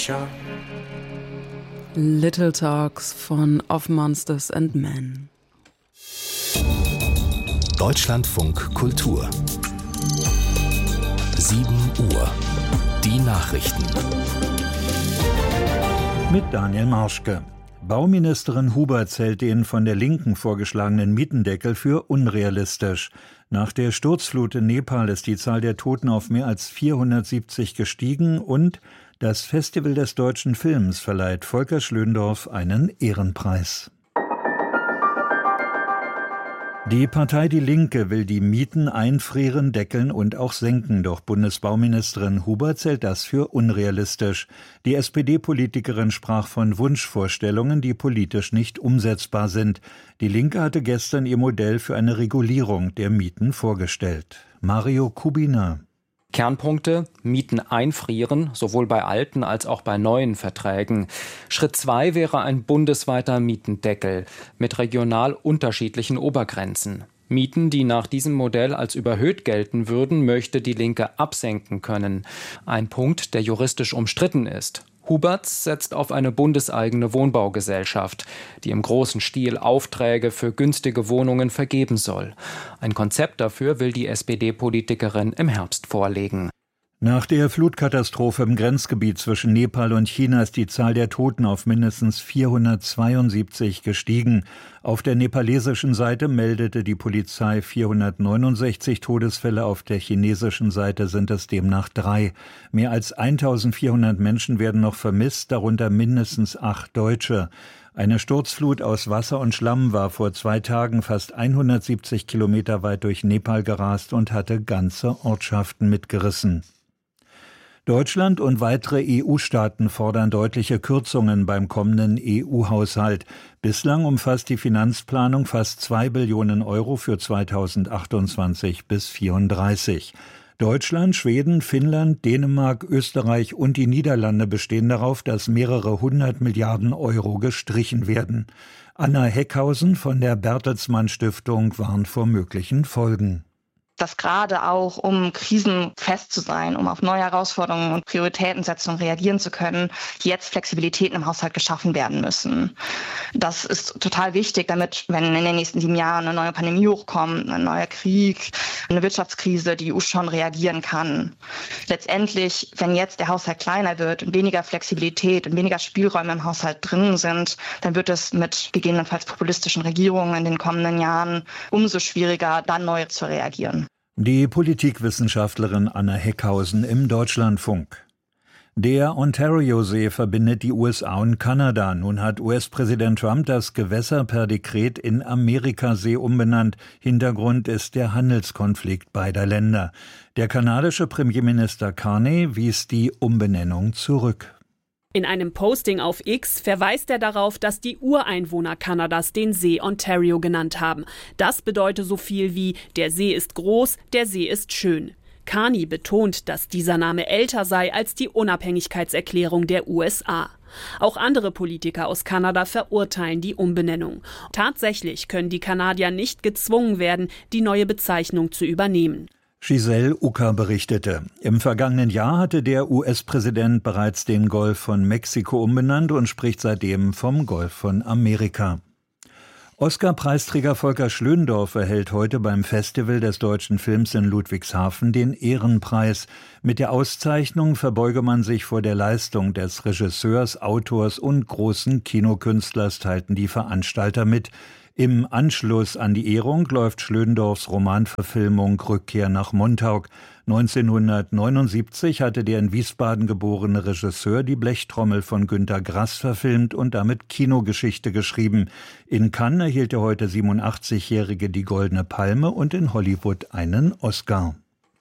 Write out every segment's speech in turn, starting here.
Little Talks von Of Monsters and Men. Deutschlandfunk Kultur 7 Uhr. Die Nachrichten. Mit Daniel Marschke. Bauministerin Huberts hält den von der Linken vorgeschlagenen Mietendeckel für unrealistisch. Nach der Sturzflut in Nepal ist die Zahl der Toten auf mehr als 470 gestiegen und das Festival des deutschen Films verleiht Volker Schlöndorff einen Ehrenpreis. Die Partei Die Linke will die Mieten einfrieren, deckeln und auch senken, doch Bundesbauministerin Huberts hält das für unrealistisch. Die SPD-Politikerin sprach von Wunschvorstellungen, die politisch nicht umsetzbar sind. Die Linke hatte gestern ihr Modell für eine Regulierung der Mieten vorgestellt. Mario Kubina. Kernpunkte: Mieten einfrieren, sowohl bei alten als auch bei neuen Verträgen. Schritt 2 wäre ein bundesweiter Mietendeckel mit regional unterschiedlichen Obergrenzen. Mieten, die nach diesem Modell als überhöht gelten würden, möchte die Linke absenken können. Ein Punkt, der juristisch umstritten ist. Huberts setzt auf eine bundeseigene Wohnbaugesellschaft, die im großen Stil Aufträge für günstige Wohnungen vergeben soll. Ein Konzept dafür will die SPD-Politikerin im Herbst vorlegen. Nach der Flutkatastrophe im Grenzgebiet zwischen Nepal und China ist die Zahl der Toten auf mindestens 472 gestiegen. Auf der nepalesischen Seite meldete die Polizei 469 Todesfälle, auf der chinesischen Seite sind es demnach 3. Mehr als 1400 Menschen werden noch vermisst, darunter mindestens 8 Deutsche. Eine Sturzflut aus Wasser und Schlamm war vor 2 Tagen fast 170 Kilometer weit durch Nepal gerast und hatte ganze Ortschaften mitgerissen. Deutschland und weitere EU-Staaten fordern deutliche Kürzungen beim kommenden EU-Haushalt. Bislang umfasst die Finanzplanung fast 2 Billionen Euro für 2028 bis 2034. Deutschland, Schweden, Finnland, Dänemark, Österreich und die Niederlande bestehen darauf, dass mehrere 100 Milliarden Euro gestrichen werden. Anna Heckhausen von der Bertelsmann Stiftung warnt vor möglichen Folgen. Dass gerade auch, um krisenfest zu sein, um auf neue Herausforderungen und Prioritätensetzungen reagieren zu können, jetzt Flexibilitäten im Haushalt geschaffen werden müssen. Das ist total wichtig, damit, wenn in den nächsten 7 Jahren eine neue Pandemie hochkommt, ein neuer Krieg, eine Wirtschaftskrise, die EU schon reagieren kann. Letztendlich, wenn jetzt der Haushalt kleiner wird und weniger Flexibilität und weniger Spielräume im Haushalt drin sind, dann wird es mit gegebenenfalls populistischen Regierungen in den kommenden Jahren umso schwieriger, dann neu zu reagieren. Die Politikwissenschaftlerin Anna Heckhausen im Deutschlandfunk. Der Ontario-See verbindet die USA und Kanada. Nun hat US-Präsident Trump das Gewässer per Dekret in Amerikasee umbenannt. Hintergrund ist der Handelskonflikt beider Länder. Der kanadische Premierminister Carney wies die Umbenennung zurück. In einem Posting auf X verweist er darauf, dass die Ureinwohner Kanadas den See Ontario genannt haben. Das bedeutet so viel wie: der See ist groß, der See ist schön. Carney betont, dass dieser Name älter sei als die Unabhängigkeitserklärung der USA. Auch andere Politiker aus Kanada verurteilen die Umbenennung. Tatsächlich können die Kanadier nicht gezwungen werden, die neue Bezeichnung zu übernehmen. Giselle Ucker berichtete, im vergangenen Jahr hatte der US-Präsident bereits den Golf von Mexiko umbenannt und spricht seitdem vom Golf von Amerika. Oscar-Preisträger Volker Schlöndorff erhält heute beim Festival des deutschen Films in Ludwigshafen den Ehrenpreis. Mit der Auszeichnung verbeuge man sich vor der Leistung des Regisseurs, Autors und großen Kinokünstlers, teilten die Veranstalter mit. Im Anschluss an die Ehrung läuft Schlöndorffs Romanverfilmung Rückkehr nach Montauk. 1979 hatte der in Wiesbaden geborene Regisseur die Blechtrommel von Günter Grass verfilmt und damit Kinogeschichte geschrieben. In Cannes erhielt der heute 87-Jährige die Goldene Palme und in Hollywood einen Oscar.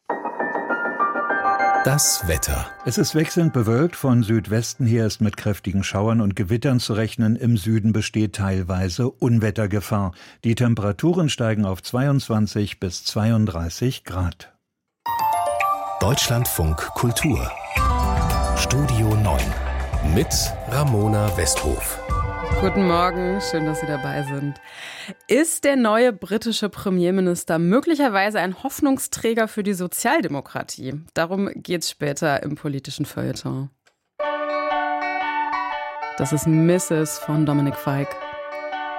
Das Wetter. Es ist wechselnd bewölkt, von Südwesten her ist mit kräftigen Schauern und Gewittern zu rechnen. Im Süden besteht teilweise Unwettergefahr. Die Temperaturen steigen auf 22 bis 32 Grad. Deutschlandfunk Kultur. Studio 9 mit Ramona Westhof. Guten Morgen, schön, dass Sie dabei sind. Ist der neue britische Premierminister möglicherweise ein Hoffnungsträger für die Sozialdemokratie? Darum geht's später im politischen Feuilleton. Das ist Mrs. von Dominic Fike.